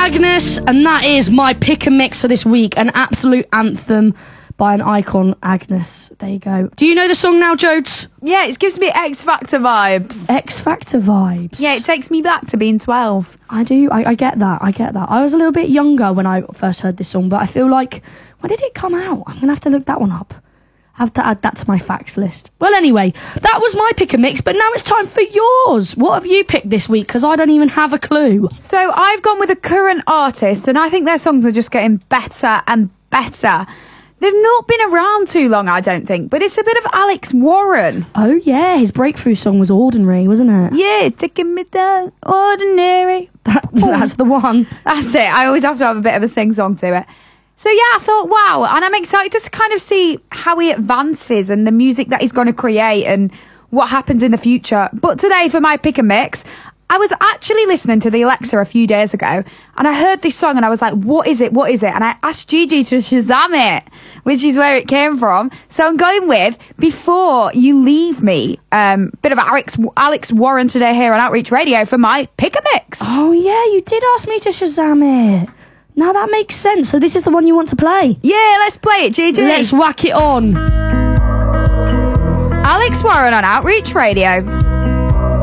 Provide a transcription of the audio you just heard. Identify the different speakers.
Speaker 1: Agnes, and that is my pick and mix for this week. An absolute anthem by an icon, Agnes. There you go. Do you know the song now, Jodes?
Speaker 2: Yeah, it gives me X Factor vibes.
Speaker 1: X Factor vibes.
Speaker 2: Yeah, it takes me back to being 12.
Speaker 1: I do. I get that. I was a little bit younger when I first heard this song, but I feel like, when did it come out? I'm going to have to look that one up. I have to add that to my facts list. Well, anyway, that was my pick and mix, but now it's time for yours. What have you picked this week? Because I don't even have a clue.
Speaker 2: So I've gone with a current artist, and I think their songs are just getting better and better. They've not been around too long, I don't think, but it's a bit of Alex Warren.
Speaker 1: Oh, yeah, his breakthrough song was Ordinary, wasn't it?
Speaker 2: Yeah, taking me down, ordinary.
Speaker 1: That's the one.
Speaker 2: That's it. I always have to have a bit of a sing-song to it. So yeah, I thought, wow, and I'm excited just to kind of see how he advances and the music that he's going to create and what happens in the future. But today, for my pick and mix, I was actually listening to the Alexa a few days ago, and I heard this song and I was like, what is it? What is it? And I asked Gigi to Shazam it, which is where it came from. So I'm going with Before You Leave Me. Bit of Alex Warren today here on Outreach Radio for my pick and mix.
Speaker 1: Oh yeah, you did ask me to Shazam it. Now that makes sense. So this is the one you want to play?
Speaker 2: Yeah, let's play it, Gigi.
Speaker 1: Let's whack it on.
Speaker 2: Alex Warren on Outreach Radio.